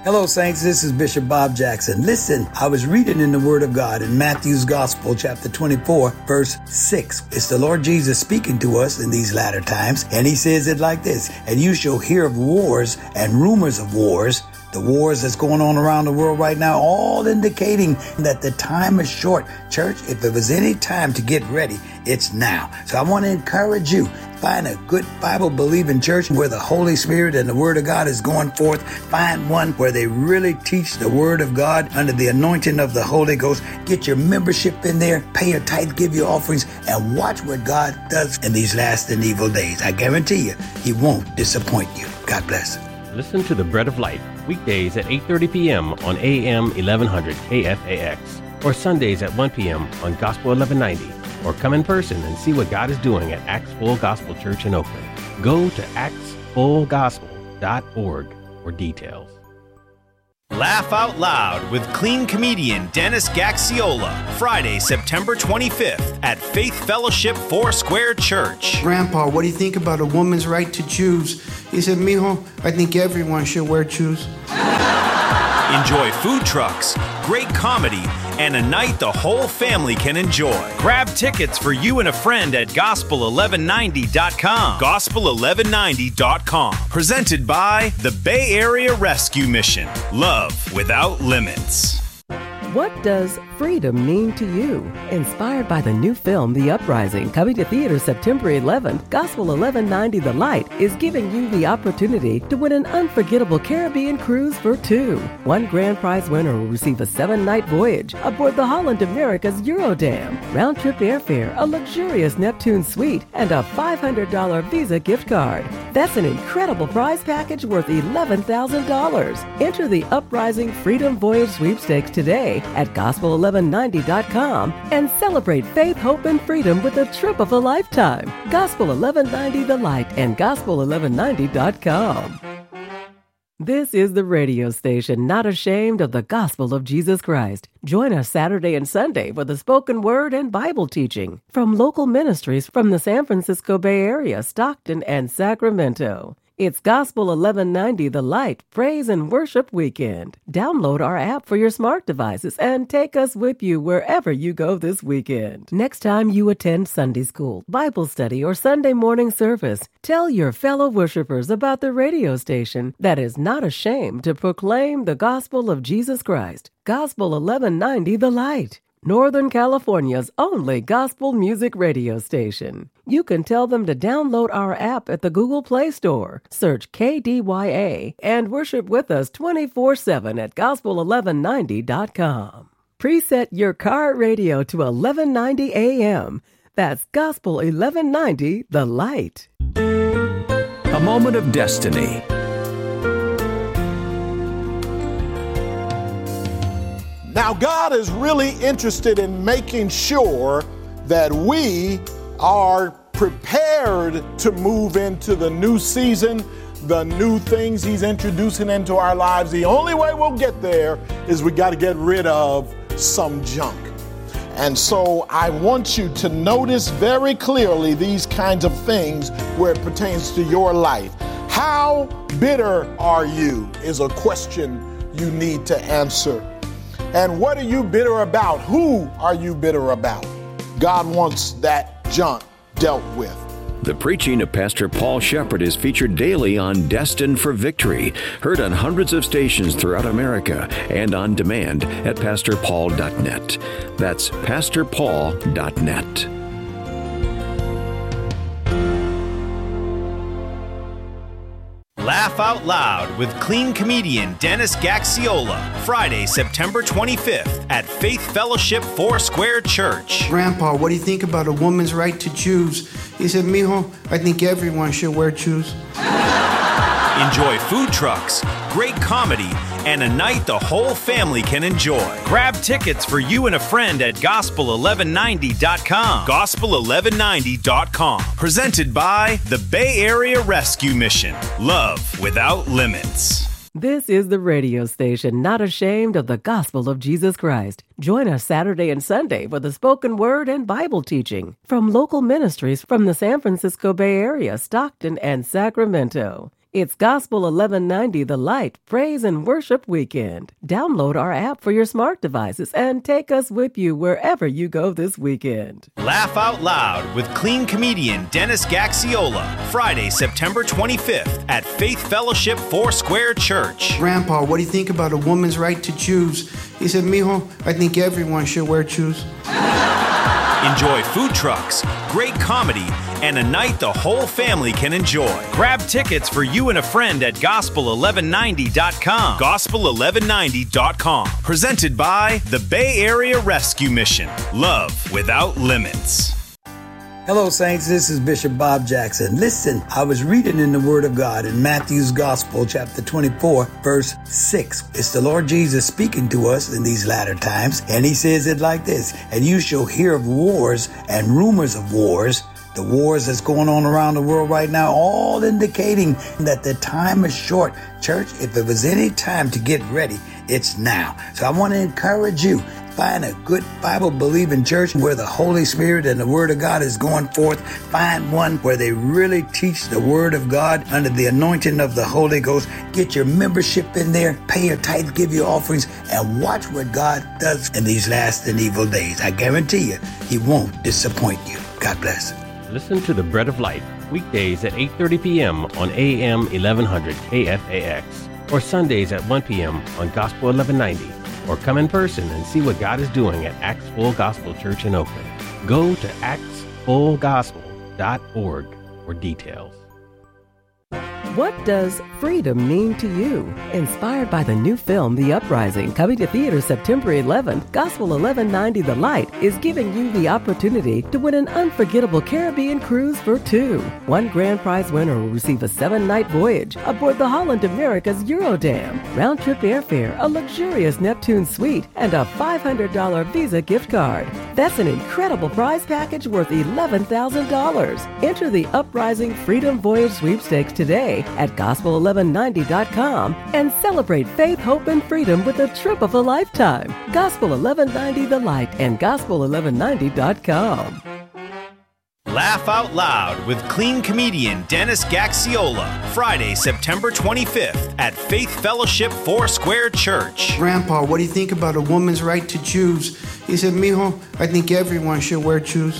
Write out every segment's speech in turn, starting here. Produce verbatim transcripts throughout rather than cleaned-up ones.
Hello, Saints. This is Bishop Bob Jackson. Listen, I was reading in the Word of God in Matthew's Gospel, chapter twenty-four, verse six. It's the Lord Jesus speaking to us in these latter times, and he says it like this: "And you shall hear of wars and rumors of wars." The wars that's going on around the world right now, all indicating that the time is short. Church, if there was any time to get ready, it's now. So I want to encourage you, find a good Bible-believing church where the Holy Spirit and the Word of God is going forth. Find one where they really teach the Word of God under the anointing of the Holy Ghost. Get your membership in there, pay your tithe, give your offerings, and watch what God does in these last and evil days. I guarantee you, he won't disappoint you. God bless. Listen to The Bread of Life, weekdays at eight thirty p.m. on A M eleven hundred K F A X, or Sundays at one p.m. on Gospel eleven ninety, or come in person and see what God is doing at Acts Full Gospel Church in Oakland. Go to acts full gospel dot org for details. Laugh Out Loud with clean comedian Dennis Gaxiola, Friday, September twenty-fifth at Faith Fellowship Foursquare Church. Grandpa, what do you think about a woman's right to choose? He said, mijo, I think everyone should wear shoes. Enjoy food trucks, great comedy, and a night the whole family can enjoy. Grab tickets for you and a friend at gospel eleven ninety dot com. gospel eleven ninety dot com. Presented by the Bay Area Rescue Mission. Love without limits. What does freedom mean to you? Inspired by the new film, The Uprising, coming to theaters September eleventh, Gospel eleven ninety The Light is giving you the opportunity to win an unforgettable Caribbean cruise for two. One grand prize winner will receive a seven-night voyage aboard the Holland America's Eurodam, round-trip airfare, a luxurious Neptune suite, and a five hundred dollars Visa gift card. That's an incredible prize package worth eleven thousand dollars. Enter the Uprising Freedom Voyage Sweepstakes today at gospel eleven ninety dot com and celebrate faith, hope, and freedom with a trip of a lifetime. Gospel eleven ninety The Light and gospel eleven ninety dot com. This is the radio station not ashamed of the gospel of Jesus Christ. Join us Saturday and Sunday for the spoken word and Bible teaching from local ministries from the San Francisco Bay Area, Stockton, and Sacramento. It's Gospel eleven ninety The Light Praise and Worship Weekend. Download our app for your smart devices and take us with you wherever you go this weekend. Next time you attend Sunday school, Bible study, or Sunday morning service, tell your fellow worshipers about the radio station that is not ashamed to proclaim the gospel of Jesus Christ. Gospel eleven ninety The Light, Northern California's only gospel music radio station. You can tell them to download our app at the Google Play Store. Search K D Y A and worship with us twenty-four seven at gospel eleven ninety dot com. Preset your car radio to eleven ninety A M. That's Gospel eleven ninety The Light. A moment of destiny. Now, God is really interested in making sure that we are prepared to move into the new season, the new things he's introducing into our lives. The only way we'll get there is we got to get rid of some junk. And so I want you to notice very clearly these kinds of things where it pertains to your life. How bitter are you is a question you need to answer. And what are you bitter about? Who are you bitter about? God wants that junk dealt with. The preaching of Pastor Paul Shepherd is featured daily on Destined for Victory, heard on hundreds of stations throughout America and on demand at pastor paul dot net. That's pastor paul dot net. Laugh Out Loud with clean comedian Dennis Gaxiola, Friday, September twenty-fifth at Faith Fellowship Foursquare Church. Grandpa, what do you think about a woman's right to choose? He said, mijo, I think everyone should wear shoes. Enjoy food trucks, great comedy, and a night the whole family can enjoy. Grab tickets for you and a friend at gospel eleven ninety dot com. gospel eleven ninety dot com. Presented by the Bay Area Rescue Mission. Love without limits. This is the radio station not ashamed of the gospel of Jesus Christ. Join us Saturday and Sunday for the spoken word and Bible teaching from local ministries from the San Francisco Bay Area, Stockton, and Sacramento. It's Gospel eleven ninety The Light Praise and Worship Weekend. Download our app for your smart devices and take us with you wherever you go this weekend. Laugh Out Loud with clean comedian Dennis Gaxiola, Friday, September twenty-fifth at Faith Fellowship Foursquare Church. Grandpa, what do you think about a woman's right to choose? He said, mijo, I think everyone should wear shoes. Enjoy food trucks, great comedy, and a night the whole family can enjoy. Grab tickets for you and a friend at gospel eleven ninety dot com. gospel eleven ninety dot com. Presented by the Bay Area Rescue Mission. Love without limits. Hello, Saints. This is Bishop Bob Jackson. Listen, I was reading in the Word of God in Matthew's Gospel, chapter twenty-four, verse six. It's the Lord Jesus speaking to us in these latter times, and he says it like this: and you shall hear of wars and rumors of wars. The wars that's going on around the world right now, all indicating that the time is short. Church, if it was any time to get ready, it's now. So I want to encourage you. Find a good Bible-believing church where the Holy Spirit and the Word of God is going forth. Find one where they really teach the Word of God under the anointing of the Holy Ghost. Get your membership in there, pay your tithe, give your offerings, and watch what God does in these last and evil days. I guarantee you, He won't disappoint you. God bless. Listen to The Bread of Life, weekdays at eight thirty p.m. on A M eleven hundred K F A X, or Sundays at one p.m. on Gospel eleven ninety. Or come in person and see what God is doing at Acts Full Gospel Church in Oakland. Go to acts full gospel dot org for details. What does freedom mean to you? Inspired by the new film, The Uprising, coming to theaters September eleventh, Gospel eleven ninety The Light is giving you the opportunity to win an unforgettable Caribbean cruise for two. One grand prize winner will receive a seven-night voyage aboard the Holland America's Eurodam, round-trip airfare, a luxurious Neptune suite, and a five hundred dollars Visa gift card. That's an incredible prize package worth eleven thousand dollars. Enter the Uprising Freedom Voyage Sweepstakes today at gospel eleven ninety dot com and celebrate faith, hope, and freedom with a trip of a lifetime. Gospel eleven ninety The Light and gospel eleven ninety dot com. Laugh Out Loud with clean comedian Dennis Gaxiola, Friday, September twenty-fifth at Faith Fellowship Foursquare Church. Grandpa, what do you think about a woman's right to choose? He said, mijo, I think everyone should wear shoes.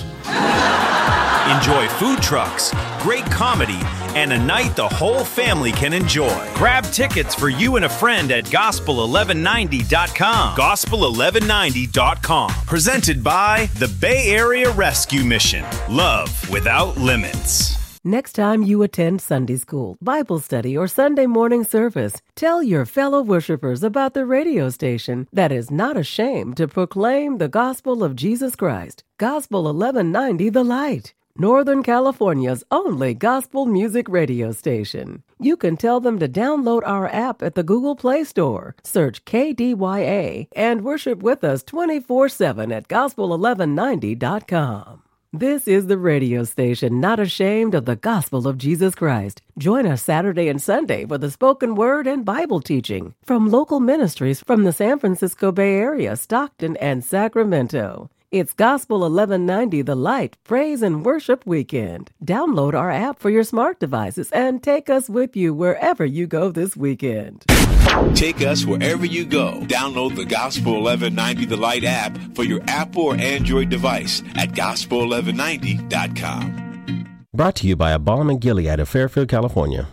Enjoy food trucks, great comedy, and a night the whole family can enjoy. Grab tickets for you and a friend at gospel eleven ninety dot com. gospel eleven ninety dot com. Presented by the Bay Area Rescue Mission. Love without limits. Next time you attend Sunday school, Bible study, or Sunday morning service, tell your fellow worshipers about the radio station that is not ashamed to proclaim the gospel of Jesus Christ. Gospel eleven ninety The Light, Northern California's only gospel music radio station. You can tell them to download our app at the Google Play Store, search K D Y A, and worship with us twenty-four seven at gospel eleven ninety dot com. This is the radio station not ashamed of the gospel of Jesus Christ. Join us Saturday and Sunday for the spoken word and Bible teaching from local ministries from the San Francisco Bay Area, Stockton, and Sacramento. It's Gospel eleven ninety The Light Praise and Worship Weekend. Download our app for your smart devices and take us with you wherever you go this weekend. Take us wherever you go. Download the Gospel eleven ninety The Light app for your Apple or Android device at gospel eleven ninety dot com. Brought to you by Abalm and Gilead of Fairfield, California.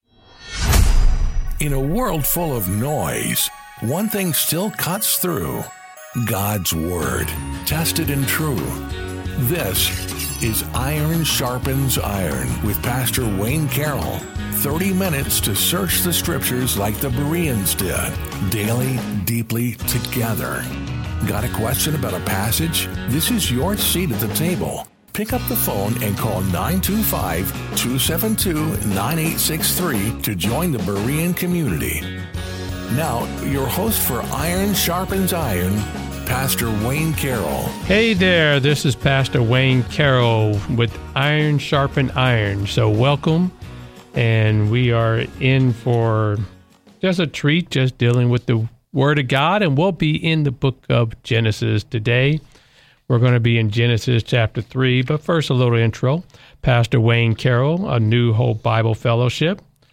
In a world full of noise, one thing still cuts through. God's Word, tested and true. This is Iron Sharpens Iron with Pastor Wayne Carroll. thirty minutes to search the Scriptures like the Bereans did, daily, deeply, together. Got a question about a passage? This is your seat at the table. Pick up the phone and call nine two five, two seven two, nine eight six three to join the Berean community. Now, your host for Iron Sharpens Iron, Pastor Wayne Carroll. Hey there, this is Pastor Wayne Carroll with Iron Sharpen Iron. So welcome, and we are in for just a treat, just dealing with the Word of God, and we'll be in the book of Genesis today. We're going to be in Genesis chapter three, but first a little intro. Pastor Wayne Carroll, a New Hope Bible Fellowship.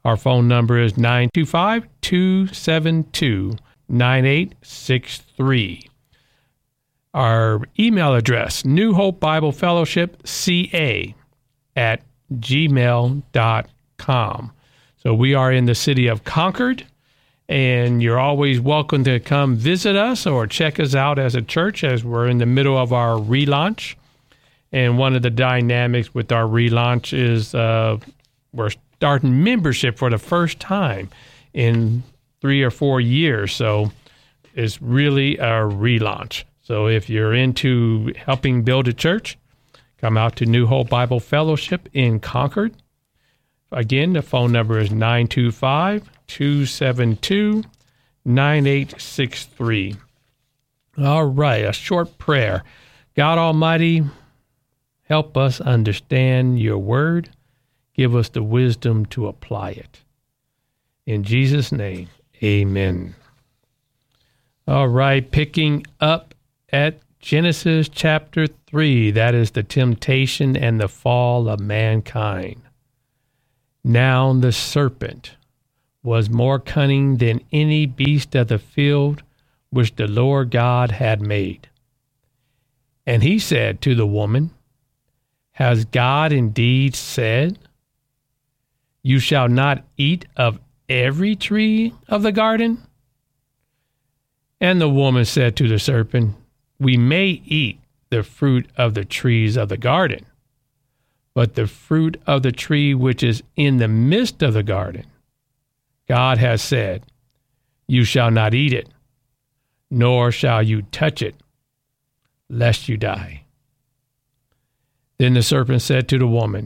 Our phone number is nine two five, two seven two, nine eight six three. Our email address, New Hope Bible Fellowship, C A at gmail dot com. So we are in the city of Concord, and you're always welcome to come visit us or check us out as a church as we're in the middle of our relaunch. And one of the dynamics with our relaunch is uh, we're starting membership for the first time in three or four years. So it's really a relaunch. So if you're into helping build a church, come out to New Hope Bible Fellowship in Concord. Again, the phone number is nine two five, two seven two, nine eight six three. All right, a short prayer. God Almighty, help us understand your word. Give us the wisdom to apply it. In Jesus' name, amen. All right, picking up at Genesis chapter three, that is the temptation and the fall of mankind. Now the serpent was more cunning than any beast of the field which the Lord God had made. And he said to the woman, Has God indeed said, You shall not eat of every tree of the garden? And the woman said to the serpent, We may eat the fruit of the trees of the garden, but the fruit of the tree which is in the midst of the garden, God has said, You shall not eat it, nor shall you touch it, lest you die. Then the serpent said to the woman,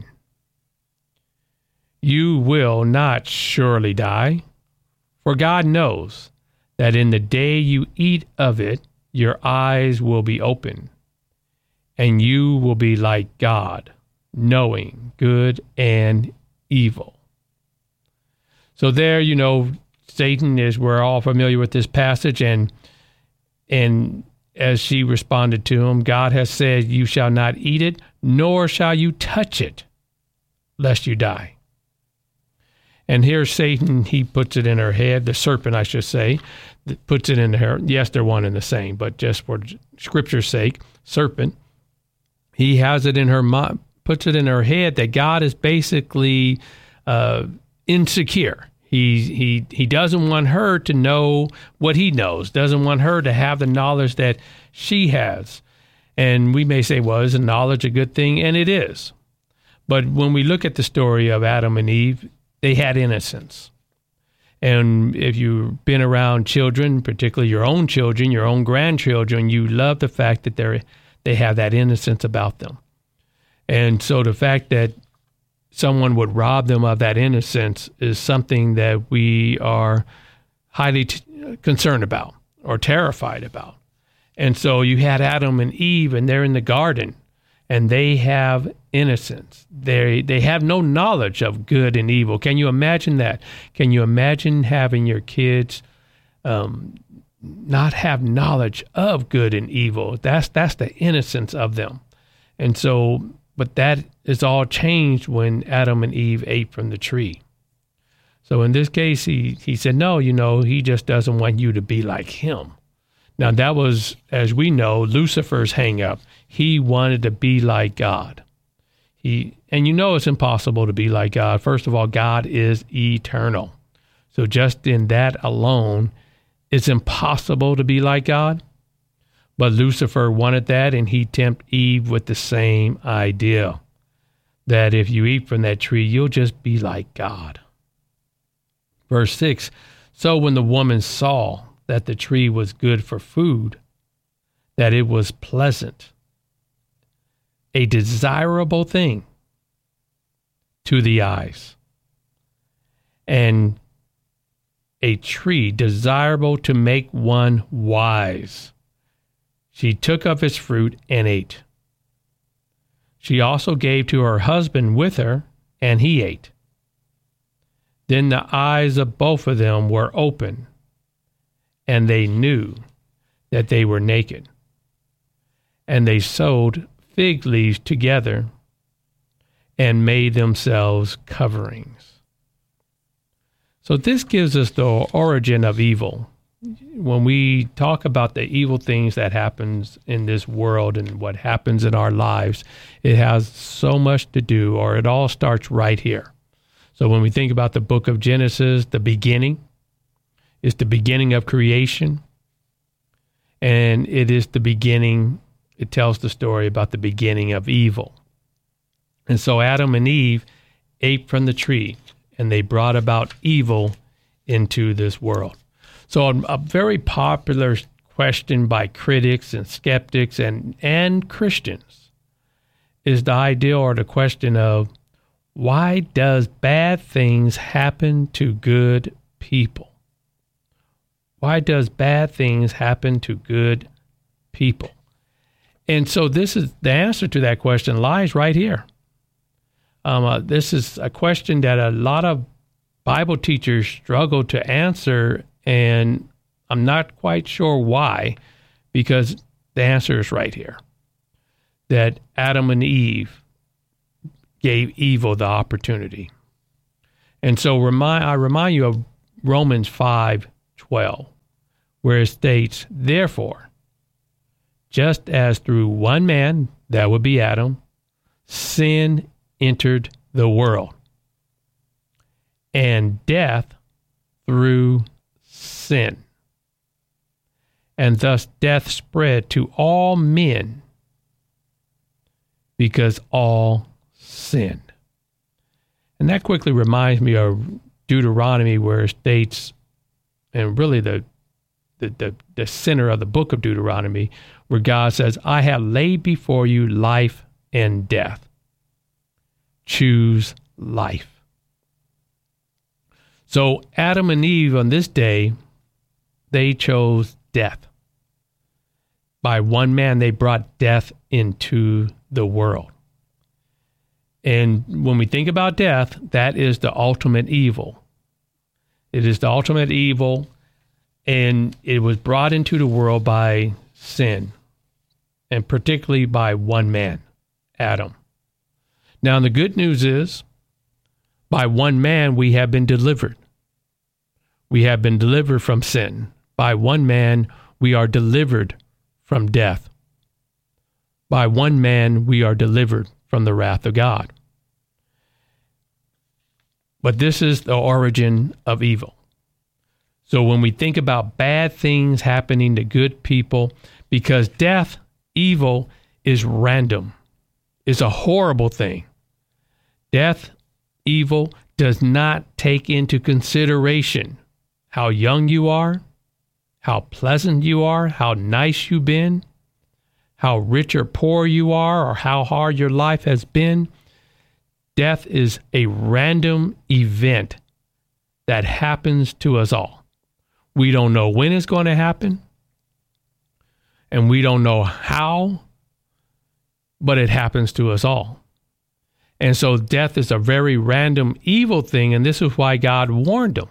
You will not surely die, for God knows that in the day you eat of it, your eyes will be open, and you will be like God, knowing good and evil. So there, you know, Satan is, we're all familiar with this passage, and and as she responded to him, God has said, You shall not eat it, nor shall you touch it, lest you die. And here Satan, he puts it in her head, the serpent, I should say, puts it in her. Yes, they're one and the same, but just for Scripture's sake, serpent, he has it in her mind, puts it in her head that God is basically uh, insecure. He he he doesn't want her to know what he knows, doesn't want her to have the knowledge that she has. And we may say, well, isn't knowledge a good thing? And it is. But when we look at the story of Adam and Eve, they had innocence. And if you've been around children, particularly your own children, your own grandchildren, you love the fact that they're they have that innocence about them. And so the fact that someone would rob them of that innocence is something that we are highly t- concerned about or terrified about. And so you had Adam and Eve, and they're in the garden, and they have innocence. They they have no knowledge of good and evil. Can you imagine that? Can you imagine having your kids um, not have knowledge of good and evil? That's that's the innocence of them. And so, but that is all changed when Adam and Eve ate from the tree. So in this case, he, he said, no, you know, he just doesn't want you to be like him. Now, that was, as we know, Lucifer's hang-up. He wanted to be like God. He, and you know it's impossible to be like God. First of all, God is eternal. So just in that alone, it's impossible to be like God. But Lucifer wanted that, and he tempted Eve with the same idea, that if you eat from that tree, you'll just be like God. Verse six, so when the woman saw that the tree was good for food, that it was pleasant, a desirable thing to the eyes, and a tree desirable to make one wise, she took of its fruit and ate. She also gave to her husband with her, and he ate. Then the eyes of both of them were open, and they knew that they were naked. And they sewed fig leaves together and made themselves coverings. So this gives us the origin of evil. When we talk about the evil things that happens in this world and what happens in our lives, it has so much to do, or it all starts right here. So when we think about the book of Genesis, the beginning is the beginning of creation. And it is the beginning, it tells the story about the beginning of evil. And so Adam and Eve ate from the tree, and they brought about evil into this world. So a, a very popular question by critics and skeptics and, and Christians is the idea or the question of, why does bad things happen to good people? Why does bad things happen to good people? And so this is the answer to that question lies right here. Um, uh, this is a question that a lot of Bible teachers struggle to answer, and I'm not quite sure why, because the answer is right here. That Adam and Eve gave evil the opportunity. And so remind, I remind you of Romans five twelve, where it states, therefore, just as through one man, that would be Adam, sin entered the world, and death through sin. And thus death spread to all men because all sinned. And that quickly reminds me of Deuteronomy, where it states, and really the the, the, the center of the book of Deuteronomy, where God says, I have laid before you life and death. Choose life. So Adam and Eve on this day, they chose death. By one man, they brought death into the world. And when we think about death, that is the ultimate evil. It is the ultimate evil, and it was brought into the world by sin, and particularly by one man, Adam. Now, the good news is, by one man, we have been delivered. We have been delivered from sin. By one man, we are delivered from death. By one man, we are delivered from the wrath of God. But this is the origin of evil. So when we think about bad things happening to good people, because death, evil, is random, is a horrible thing. Death, evil, does not take into consideration how young you are, how pleasant you are, how nice you've been, how rich or poor you are, or how hard your life has been. Death is a random event that happens to us all. We don't know when it's going to happen, and we don't know how, but it happens to us all. And so death is a very random evil thing, and this is why God warned them.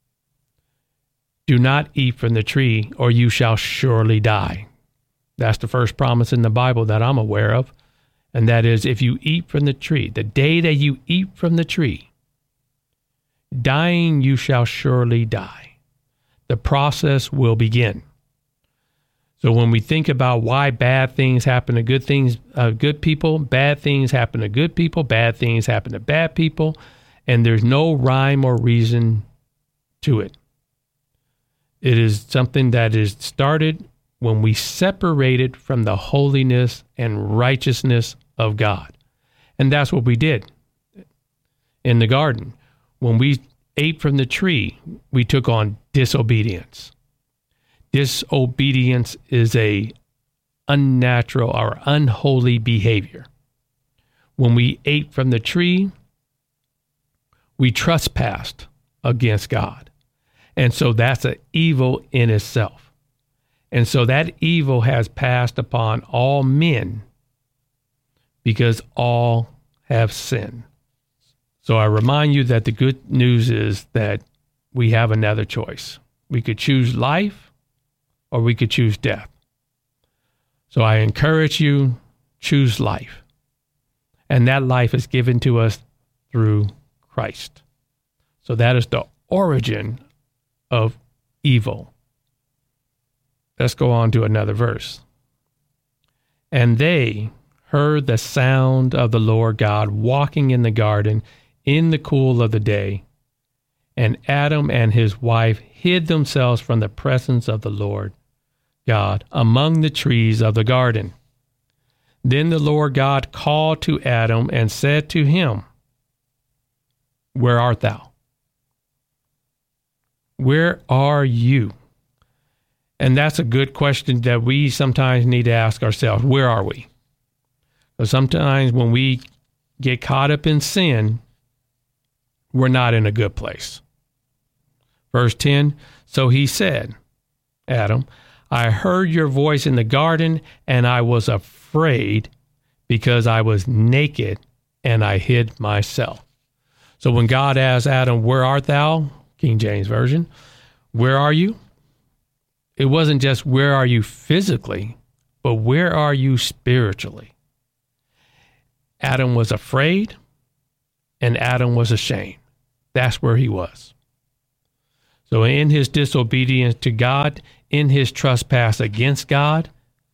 Do not eat from the tree, or you shall surely die. That's the first promise in the Bible that I'm aware of. And that is, if you eat from the tree, the day that you eat from the tree, dying you shall surely die. The process will begin. So when we think about why bad things happen to good things, uh, good people, bad things happen to good people, bad things happen to bad people, and there's no rhyme or reason to it. It is something that is started when we separated from the holiness and righteousness of God. And that's what we did in the garden. When we ate from the tree, we took on disobedience. Disobedience is a unnatural or unholy behavior. When we ate from the tree, we trespassed against God. And so that's an evil in itself. And so that evil has passed upon all men because all have sinned. So I remind you that the good news is that we have another choice. We could choose life or we could choose death. So I encourage you, choose life. And that life is given to us through Christ. So that is the origin of evil. Let's go on to another verse. And they heard the sound of the Lord God walking in the garden in the cool of the day. And Adam and his wife hid themselves from the presence of the Lord God among the trees of the garden. Then the Lord God called to Adam and said to him, Where art thou? Where are you? And that's a good question that we sometimes need to ask ourselves. Where are we? Because sometimes when we get caught up in sin, we're not in a good place. Verse ten, so he said, Adam, I heard your voice in the garden, and I was afraid because I was naked and I hid myself. So when God asked Adam, where art thou? King James Version, where are you? It wasn't just where are you physically, but where are you spiritually? Adam was afraid and Adam was ashamed. That's where he was. So in his disobedience to God, in his trespass against God,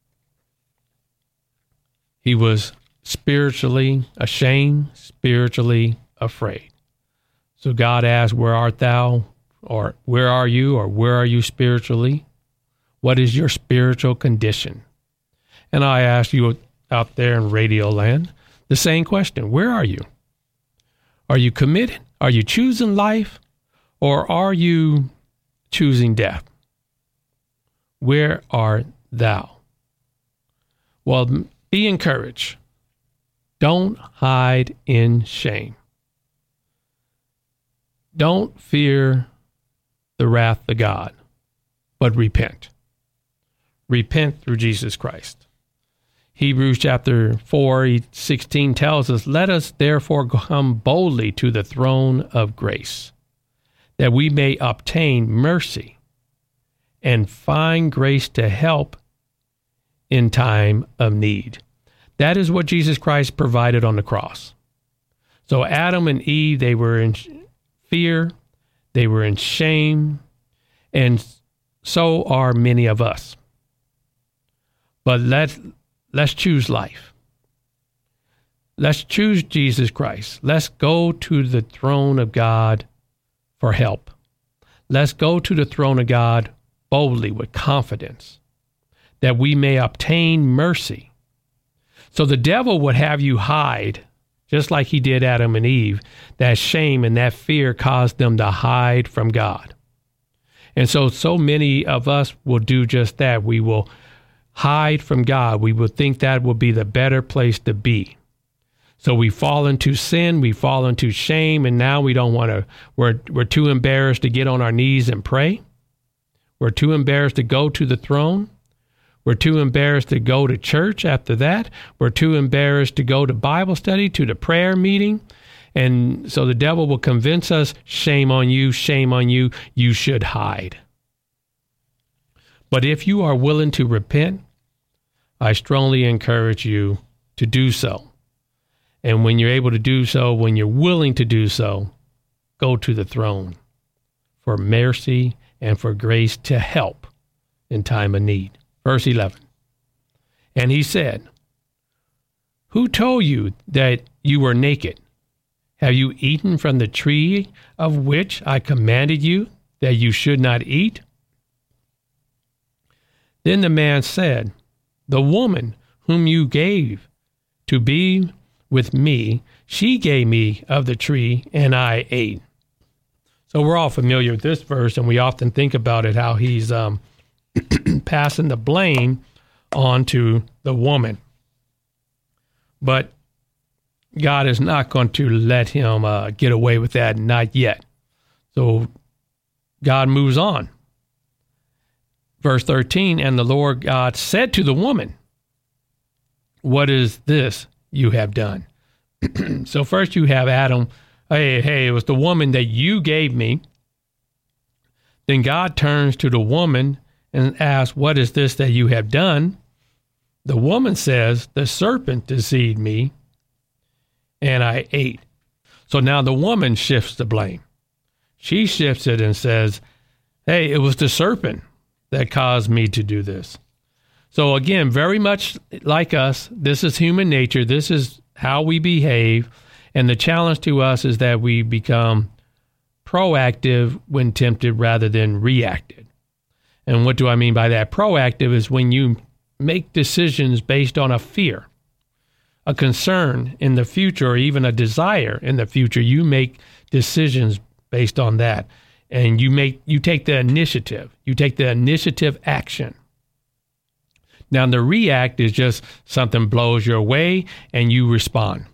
he was spiritually ashamed, spiritually afraid. So God asked, where art thou? Or where are you? Or where are you spiritually? What is your spiritual condition? And I ask you out there in Radio Land the same question. Where are you? Are you committed? Are you choosing life? Or are you choosing death? Where art thou? Well, be encouraged. Don't hide in shame. Don't fear the wrath of God, but repent. Repent through Jesus Christ. Hebrews chapter four, sixteen tells us, let us therefore come boldly to the throne of grace, that we may obtain mercy and find grace to help in time of need. That is what Jesus Christ provided on the cross. So Adam and Eve, they were in fear, they were in shame, and so are many of us. But let's, let's choose life. Let's choose Jesus Christ. Let's go to the throne of God for help. Let's go to the throne of God boldly with confidence that we may obtain mercy. So the devil would have you hide, just like he did Adam and Eve. That shame and that fear caused them to hide from God. And so, so many of us will do just that. We will hide from God. We will think that will be the better place to be. So we fall into sin, we fall into shame, and now we don't want to, we're, we're too embarrassed to get on our knees and pray. We're too embarrassed to go to the throne. We're too embarrassed to go to church after that. We're too embarrassed to go to Bible study, to the prayer meeting. And so the devil will convince us, shame on you, shame on you, you should hide. But if you are willing to repent, I strongly encourage you to do so. And when you're able to do so, when you're willing to do so, go to the throne for mercy and for grace to help in time of need. Verse eleven. And he said, who told you that you were naked? Have you eaten from the tree of which I commanded you that you should not eat? Then the man said, the woman whom you gave to be with me, she gave me of the tree, and I ate. So we're all familiar with this verse, and we often think about it, how he's um, passing the blame on to the woman. But God is not going to let him uh, get away with that, not yet. So God moves on. Verse thirteen, and the Lord God said to the woman, what is this you have done? So first you have Adam, hey, hey, it was the woman that you gave me. Then God turns to the woman and asks, what is this that you have done? The woman says, the serpent deceived me, and I ate. So now the woman shifts the blame. She shifts it and says, hey, it was the serpent that caused me to do this. So again, very much like us, this is human nature. This is how we behave. And the challenge to us is that we become proactive when tempted rather than reactive. And what do I mean by that? Proactive is when you make decisions based on a fear, a concern in the future, or even a desire in the future. You make decisions based on that. And you make you take the initiative. You take the initiative action. Now, the react is just something blows your way and you respond.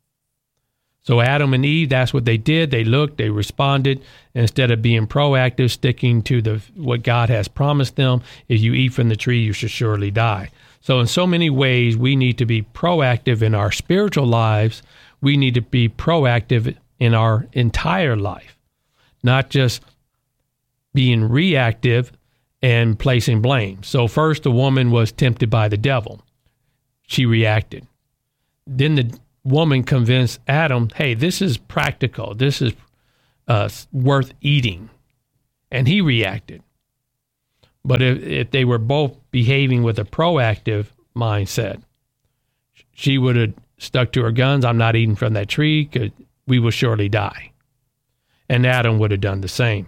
So Adam and Eve, that's what they did. They looked, they responded. Instead of being proactive, sticking to the what God has promised them, if you eat from the tree, you should surely die. So in so many ways, we need to be proactive in our spiritual lives. We need to be proactive in our entire life, not just being reactive and placing blame. So first, the woman was tempted by the devil. She reacted. Then the woman convinced Adam, hey, this is practical. This is uh, worth eating. And he reacted. But if, if they were both behaving with a proactive mindset, she would have stuck to her guns. I'm not eating from that tree because we will surely die. And Adam would have done the same.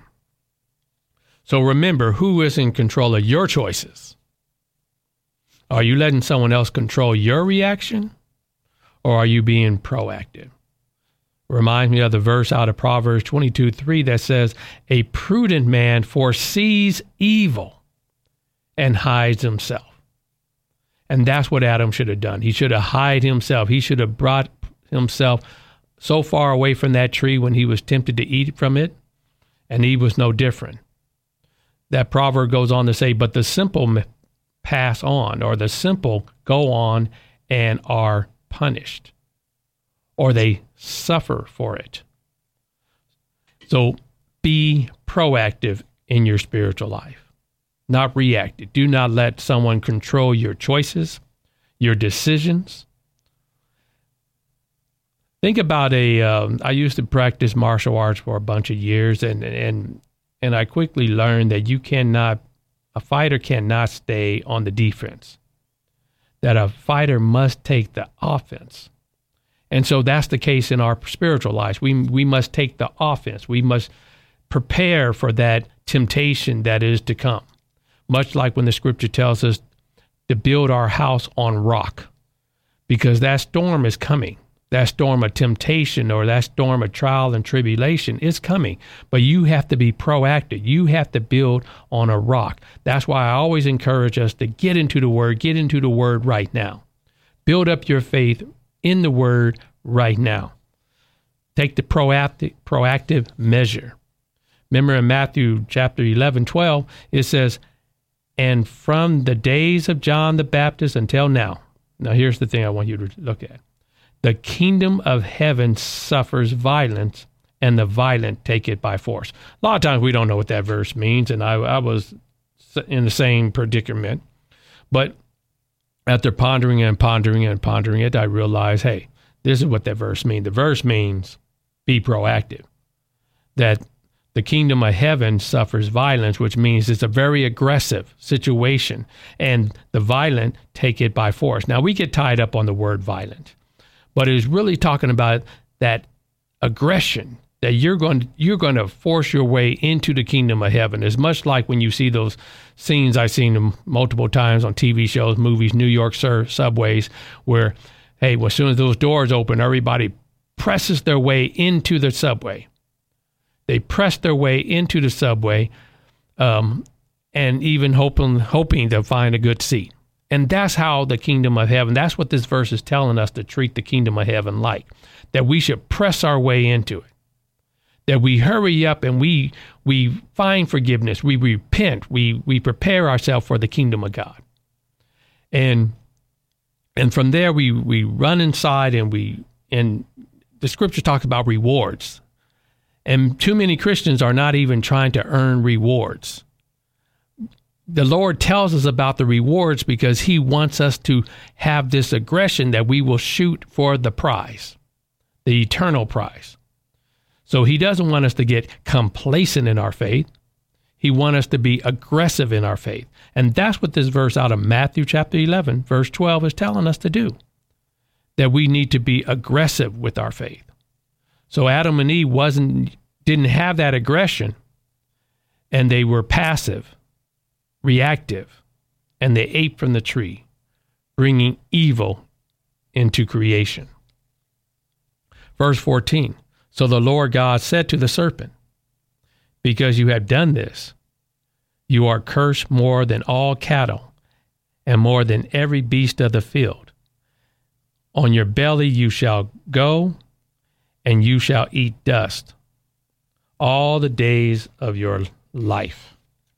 So remember, who is in control of your choices? Are you letting someone else control your reaction? Or are you being proactive? Reminds me of the verse out of Proverbs twenty-two three that says, a prudent man foresees evil and hides himself. And that's what Adam should have done. He should have hid himself. He should have brought himself so far away from that tree when he was tempted to eat from it, and Eve was no different. That proverb goes on to say, but the simple pass on, or the simple go on and are punished, or they suffer for it. So be proactive in your spiritual life, not reactive. Do not let someone control your choices, your decisions. Think about a, um, I used to practice martial arts for a bunch of years, and, and, and I quickly learned that you cannot, a fighter cannot stay on the defense, that a fighter must take the offense. And so that's the case in our spiritual lives. We, we must take the offense. We must prepare for that temptation that is to come. Much like when the scripture tells us to build our house on rock, because that storm is coming. That storm of temptation or that storm of trial and tribulation is coming. But you have to be proactive. You have to build on a rock. That's why I always encourage us to get into the Word, get into the Word right now. Build up your faith in the Word right now. Take the proactive, proactive measure. Remember in Matthew chapter eleven, twelve, it says, and from the days of John the Baptist until now. Now here's the thing I want you to look at. The kingdom of heaven suffers violence, and the violent take it by force. A lot of times we don't know what that verse means, and I, I was in the same predicament. But after pondering and pondering and pondering it, I realized, hey, this is what that verse means. The verse means be proactive. That the kingdom of heaven suffers violence, which means it's a very aggressive situation, and the violent take it by force. Now, we get tied up on the word violent. But it is really talking about that aggression that you're going to, you're going to force your way into the kingdom of heaven. It's much like when you see those scenes, I've seen them multiple times on T V shows, movies, New York sur- subways, where, hey, well, as soon as those doors open, everybody presses their way into the subway. They press their way into the subway um, and even hoping, hoping to find a good seat. And that's how the kingdom of heaven, that's what this verse is telling us to treat the kingdom of heaven like, that we should press our way into it, that we hurry up and we we find forgiveness, we repent, we we prepare ourselves for the kingdom of God. And and from there we we run inside and we, and the scripture talks about rewards. And too many Christians are not even trying to earn rewards. The Lord tells us about the rewards because he wants us to have this aggression that we will shoot for the prize, the eternal prize. So he doesn't want us to get complacent in our faith. He wants us to be aggressive in our faith. And that's what this verse out of Matthew chapter eleven, verse twelve is telling us to do, that we need to be aggressive with our faith. So Adam and Eve wasn't, didn't have that aggression, and they were passive, reactive, and they ate from the tree, bringing evil into creation. Verse fourteen, so the Lord God said to the serpent, because you have done this, you are cursed more than all cattle and more than every beast of the field. On your belly you shall go, and you shall eat dust all the days of your life.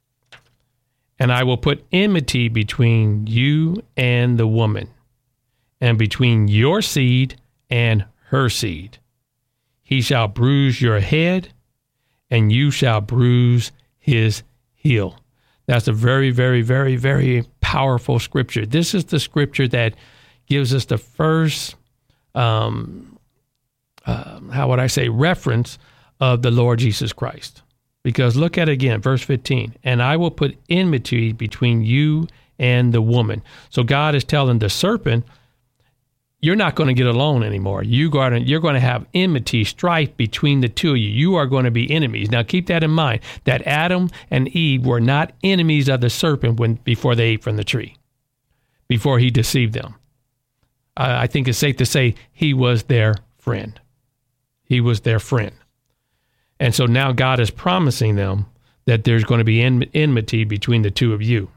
And I will put enmity between you and the woman, and between your seed and her seed. He shall bruise your head, and you shall bruise his heel. That's a very, very, very, very powerful scripture. This is the scripture that gives us the first, um, uh, how would I say, reference of the Lord Jesus Christ. Because look at it again, verse fifteen, and I will put enmity between you and the woman. So God is telling the serpent, you're not going to get along anymore. You going to, you're going to have enmity, strife between the two of you. You are going to be enemies. Now keep that in mind, that Adam and Eve were not enemies of the serpent when before they ate from the tree, before he deceived them. I, I think it's safe to say he was their friend. He was their friend. And so now God is promising them that there's going to be en- enmity between the two of you.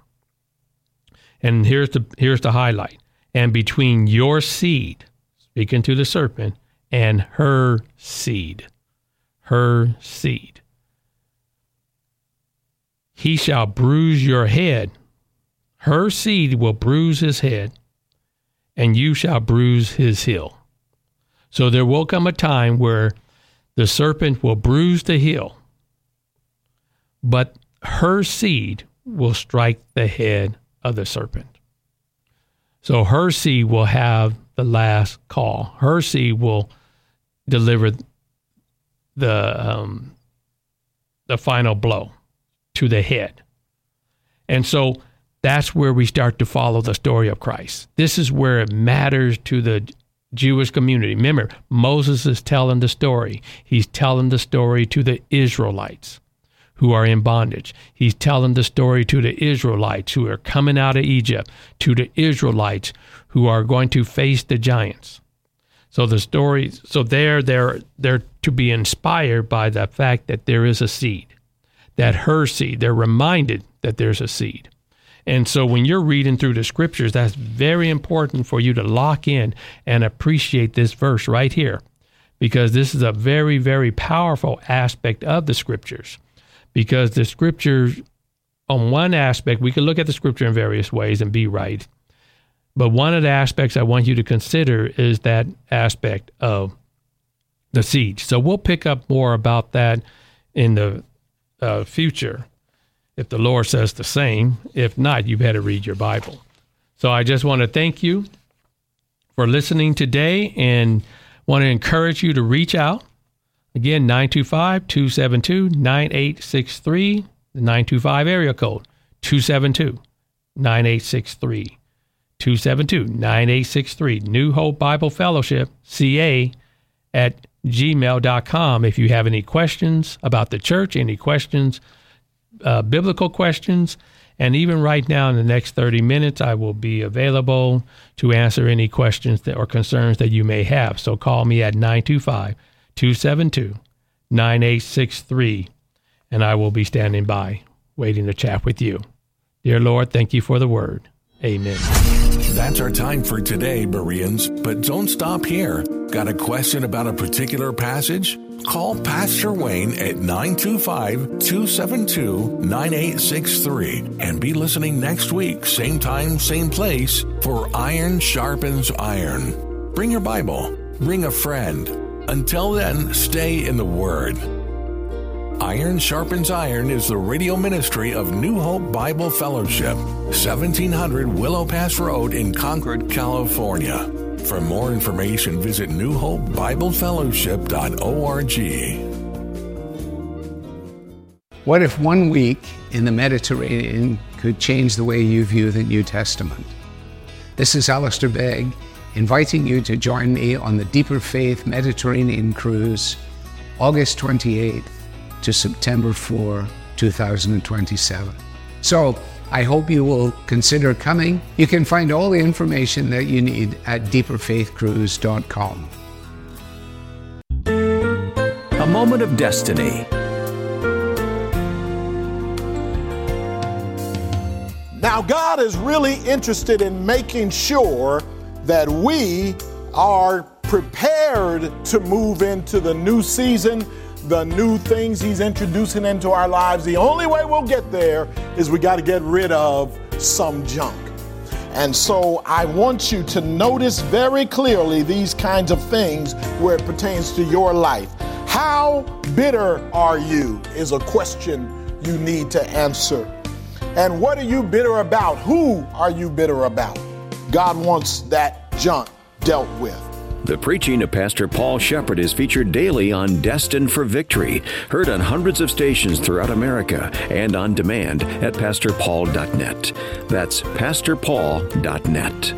And here's the here's the highlight. And between your seed, speaking to the serpent, and her seed, her seed. He shall bruise your head. Her seed will bruise his head, and you shall bruise his heel. So there will come a time where the serpent will bruise the heel, but her seed will strike the head of the serpent. So her seed will have the last call. Her seed will deliver the um, the final blow to the head. And so that's where we start to follow the story of Christ. This is where it matters to the Jewish community. Remember, Moses is telling the story. He's telling the story to the Israelites who are in bondage. He's telling the story to the Israelites who are coming out of Egypt, to the Israelites who are going to face the giants. So the story, so they're, they're, they're to be inspired by the fact that there is a seed, that her seed, they're reminded that there's a seed. And so when you're reading through the scriptures, that's very important for you to lock in and appreciate this verse right here, because this is a very, very powerful aspect of the scriptures. Because the scriptures, on one aspect, we can look at the scripture in various ways and be right. But one of the aspects I want you to consider is that aspect of the seed. So we'll pick up more about that in the uh, future, if the Lord says the same. If not, you better read your Bible. So I just want to thank you for listening today and want to encourage you to reach out. Again, nine two five, two seven two, nine eight six three, the nine two five area code, two seven two, nine eight six three, two seven two, nine eight six three, New Hope Bible Fellowship, C A, at gmail dot com. If you have any questions about the church, any questions, uh, biblical questions, and even right now in the next thirty minutes, I will be available to answer any questions that, or concerns that you may have. So call me at nine two five, two seven two, nine eight six three, and I will be standing by, waiting to chat with you. Dear Lord, thank you for the word. Amen. That's our time for today, Bereans. But don't stop here. Got a question about a particular passage? Call Pastor Wayne at nine two five, two seven two, nine eight six three and be listening next week, same time, same place, for Iron Sharpens Iron. Bring your Bible. Bring a friend. Until then, stay in the Word. Iron Sharpens Iron is the radio ministry of New Hope Bible Fellowship, seventeen hundred Willow Pass Road in Concord, California. For more information, visit new hope bible fellowship dot org. What if one week in the Mediterranean could change the way you view the New Testament? This is Alistair Begg, inviting you to join me on the Deeper Faith Mediterranean Cruise, August twenty-eighth to September fourth, two thousand twenty-seven. So, I hope you will consider coming. You can find all the information that you need at deeper faith cruise dot com. A moment of destiny. Now, God is really interested in making sure that we are prepared to move into the new season, the new things He's introducing into our lives. The only way we'll get there is we got to get rid of some junk. And so I want you to notice very clearly these kinds of things where it pertains to your life. How bitter are you is a question you need to answer. And what are you bitter about? Who are you bitter about? God wants that junk dealt with. The preaching of Pastor Paul Shepherd is featured daily on Destined for Victory, heard on hundreds of stations throughout America and on demand at pastor paul dot net. That's pastor paul dot net.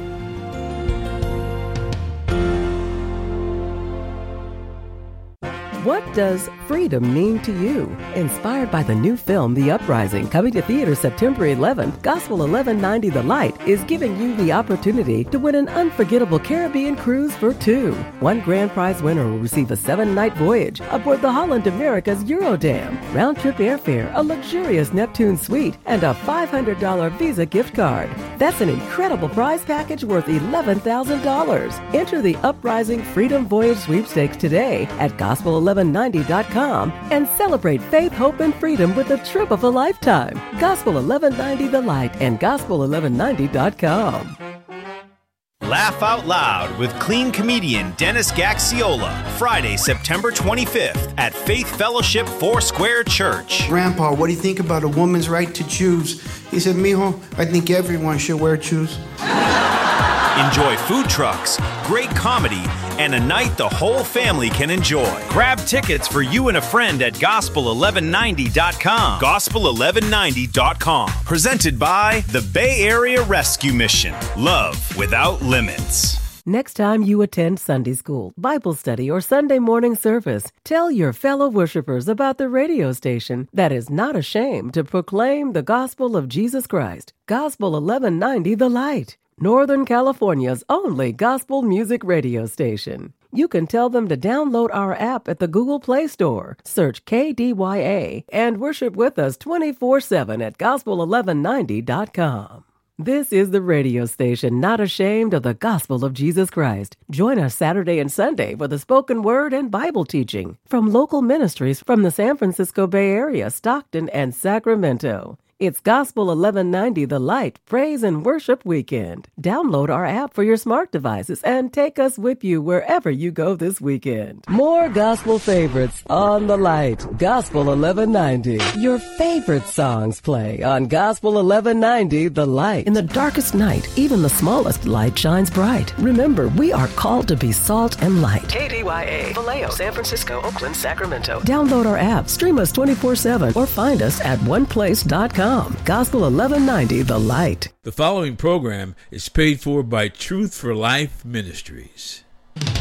What does freedom mean to you? Inspired by the new film, The Uprising, coming to theaters September eleventh, Gospel eleven ninety The Light is giving you the opportunity to win an unforgettable Caribbean cruise for two. One grand prize winner will receive a seven-night voyage aboard the Holland America's Eurodam, round-trip airfare, a luxurious Neptune suite, and a five hundred dollars Visa gift card. That's an incredible prize package worth eleven thousand dollars. Enter the Uprising Freedom Voyage Sweepstakes today at gospel eleven ninety dot com and celebrate faith, hope, and freedom with the trip of a lifetime. Gospel eleven ninety The Light and gospel eleven ninety dot com. Laugh Out Loud with clean comedian Dennis Gaxiola, Friday, September twenty-fifth at Faith Fellowship Foursquare Church. Grandpa, what do you think about a woman's right to choose? He said, mijo, I think everyone should wear shoes. Enjoy food trucks, great comedy, and a night the whole family can enjoy. Grab tickets for you and a friend at gospel eleven ninety dot com. gospel eleven ninety dot com. Presented by the Bay Area Rescue Mission. Love without limits. Next time you attend Sunday school, Bible study, or Sunday morning service, tell your fellow worshipers about the radio station that is not ashamed to proclaim the gospel of Jesus Christ. Gospel eleven ninety The Light, Northern California's only gospel music radio station. You can tell them to download our app at the Google Play Store, search K D Y A, and worship with us twenty-four seven at gospel eleven ninety dot com. This is the radio station not ashamed of the gospel of Jesus Christ. Join us Saturday and Sunday for the spoken word and Bible teaching from local ministries from the San Francisco Bay Area, Stockton, and Sacramento. It's Gospel eleven ninety The Light Praise and Worship Weekend. Download our app for your smart devices and take us with you wherever you go this weekend. More gospel favorites on The Light. Gospel eleven ninety. Your favorite songs play on Gospel eleven ninety The Light. In the darkest night, even the smallest light shines bright. Remember, we are called to be salt and light. K D Y A, Vallejo, San Francisco, Oakland, Sacramento. Download our app, stream us twenty-four seven, or find us at one place dot com. Gospel eleven ninety The Light. The following program is paid for by Truth for Life Ministries.